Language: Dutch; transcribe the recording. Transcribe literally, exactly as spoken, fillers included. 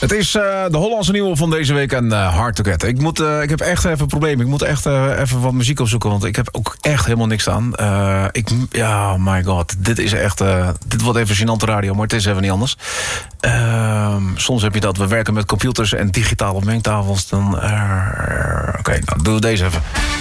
Het is uh, de Hollandse nieuwe van deze week en uh, Hard to Get. Ik, moet, uh, ik heb echt even een probleem. Ik moet echt uh, even wat muziek opzoeken, want ik heb ook echt helemaal niks aan. Uh, ik, ja, oh my god. Dit is echt... Uh, dit wordt even gênante radio, maar het is even niet anders. Uh, soms heb je dat. We werken met computers en digitale mengtafels. Dan... Uh, Oké, okay, nou, doen we deze even.